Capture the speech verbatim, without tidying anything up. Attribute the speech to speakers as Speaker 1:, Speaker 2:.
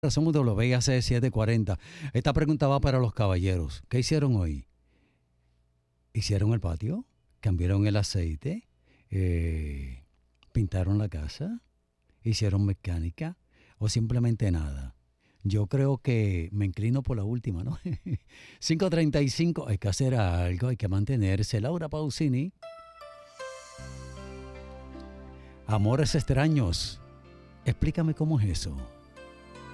Speaker 1: Somos W A C setecientos cuarenta. Esta pregunta va para los caballeros. ¿Qué hicieron hoy? ¿Hicieron el patio? ¿Cambiaron el aceite? Eh, ¿Pintaron la casa? ¿Hicieron mecánica? ¿O simplemente nada? Yo creo que me inclino por la última, ¿no? cinco treinta y cinco, hay que hacer algo, hay que mantenerse. Laura Pausini. Amores extraños. Explícame cómo es eso.